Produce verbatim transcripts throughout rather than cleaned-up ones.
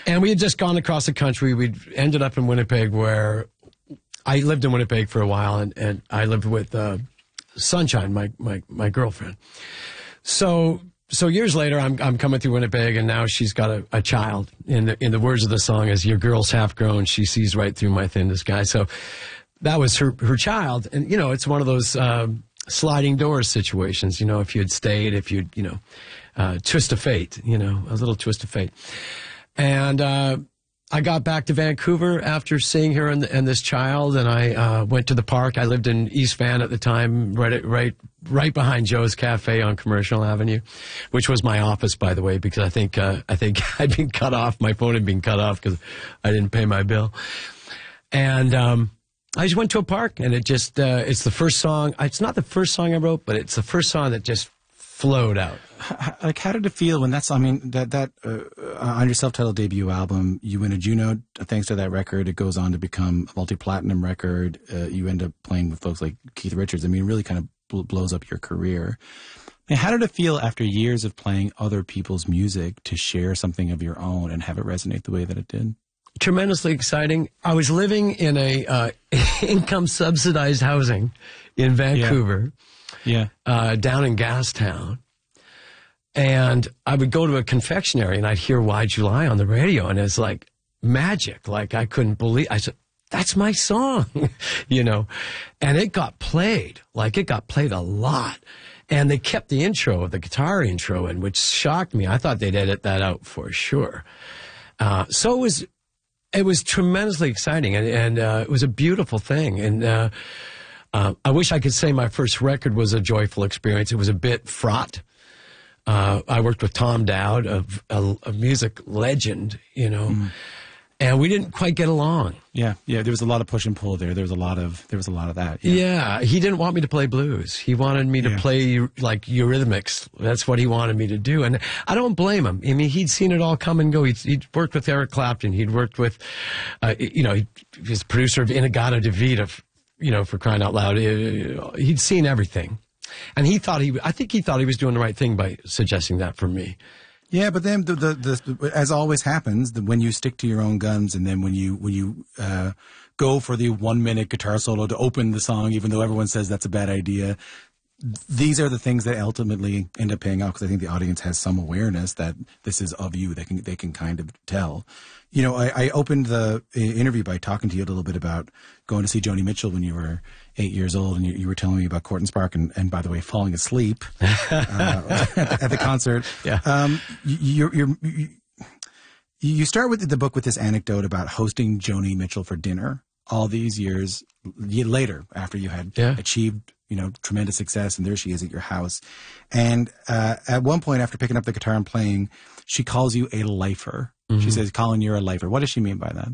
And we had just gone across the country. We'd ended up in Winnipeg, where I lived in Winnipeg for a while, and, and I lived with uh, Sunshine, my, my, my girlfriend. So so years later, I'm I'm coming through Winnipeg, and now she's got a, a child. In the in the words of the song, is "Your girl's half grown, she sees right through my thin disguise." So that was her her child, and you know, it's one of those um, sliding doors situations. You know, if you had stayed, if you'd you know, uh, twist of fate. You know, a little twist of fate. And uh, I got back to Vancouver after seeing her and, and this child, and I uh, went to the park. I lived in East Van at the time, right at, right right behind Joe's Cafe on Commercial Avenue, which was my office, by the way, because I think uh, I think I'd been cut off. My phone had been cut off because I didn't pay my bill. And um, I just went to a park, and it just uh, it's the first song. It's not the first song I wrote, but it's the first song that just flowed out. Like, how did it feel when that's, I mean, that, that, uh, on your self-titled debut album, you win a Juno thanks to that record. It goes on to become a multi-platinum record. Uh, you end up playing with folks like Keith Richards. I mean, it really kind of bl blows up your career. I mean, how did it feel after years of playing other people's music to share something of your own and have it resonate the way that it did? Tremendously exciting. I was living in a uh, income subsidized housing in Vancouver. Yeah. Uh, down in Gastown. And I would go to a confectionery and I'd hear Why July on the radio, and it's like magic. Like, I couldn't believe, I said, that's my song, you know, and it got played, like it got played a lot. And they kept the intro, the guitar intro, in, which shocked me. I thought they'd edit that out for sure. Uh, so it was, it was tremendously exciting, and, and uh, it was a beautiful thing. And, uh, uh, I wish I could say my first record was a joyful experience. It was a bit fraught. Uh, I worked with Tom Dowd, a, a, a music legend, you know, mm. and we didn't quite get along. Yeah, yeah. There was a lot of push and pull there. There was a lot of there was a lot of that. Yeah, yeah he didn't want me to play blues. He wanted me to yeah. play like Eurythmics. That's what he wanted me to do, and I don't blame him. I mean, he'd seen it all come and go. He'd, he'd worked with Eric Clapton. He'd worked with, uh, you know, he was producer of In-A-Gadda-Da-Vida, you know, for crying out loud. He'd seen everything. And he thought he, I think he thought he was doing the right thing by suggesting that for me. Yeah, but then the, the, the as always happens, the, when you stick to your own guns, and then when you when you uh, go for the one minute guitar solo to open the song, even though everyone says that's a bad idea, these are the things that ultimately end up paying off, because I think the audience has some awareness that this is of you. They can they can kind of tell. You know, I, I opened the interview by talking to you a little bit about going to see Joni Mitchell when you were eight years old, and you, you were telling me about Court and Spark, and, and by the way, falling asleep uh, at, the, at the concert. Yeah. Um, you, you're, you you start with the book with this anecdote about hosting Joni Mitchell for dinner all these years later, after you had yeah. achieved, you know, tremendous success, and there she is at your house. And uh, at one point, after picking up the guitar and playing, she calls you a lifer. Mm-hmm. She says, "Colin, you're a lifer." What does she mean by that?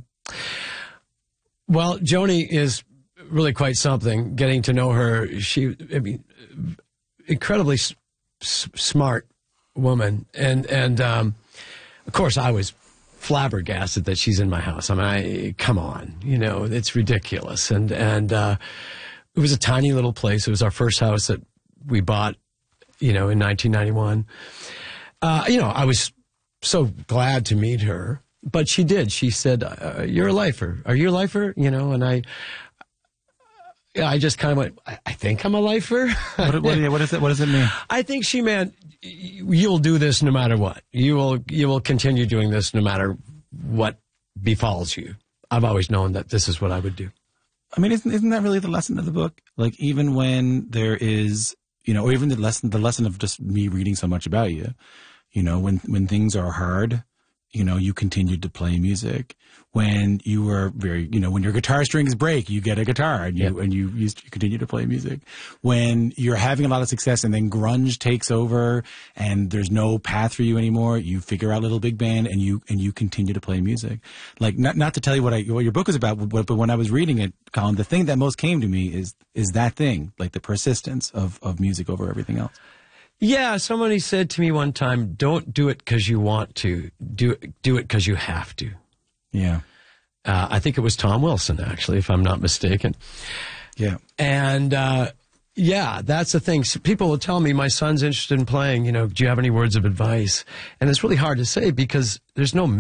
Well, Joni is really quite something. Getting to know her, she, I mean, incredibly s smart woman, and and um, of course, I was flabbergasted that she's in my house. I mean, I, come on, you know, it's ridiculous. And and uh, it was a tiny little place. It was our first house that we bought, you know, in nineteen ninety-one. Uh, you know, I was so glad to meet her, but she did. She said, uh, "You're a lifer. Are you a lifer?" You know, and I, I just kind of went, I, I think I'm a lifer. what, what, what, is it, what does it mean? I think she meant, you'll do this no matter what. You will, you will continue doing this no matter what befalls you. I've always known that this is what I would do. I mean, isn't, isn't that really the lesson of the book? Like, even when there is, you know, or even the lesson, the lesson of just me reading so much about you, you know, when, when things are hard, you know, you continued to play music. When you were very, you know, when your guitar strings break, you get a guitar and you, yep. and you, you continue to play music. When you're having a lot of success and then grunge takes over and there's no path for you anymore, you figure out Little Big Band and you, and you continue to play music. Like, not, not to tell you what I, what your book is about, but, but when I was reading it, Colin, the thing that most came to me is, is that thing, like the persistence of, of music over everything else. Yeah, somebody said to me one time, don't do it because you want to. Do it, do it because you have to. Yeah. Uh, I think it was Tom Wilson, actually, if I'm not mistaken. Yeah. And, uh, yeah, that's the thing. So people will tell me, my son's interested in playing, you know, do you have any words of advice? And it's really hard to say because there's no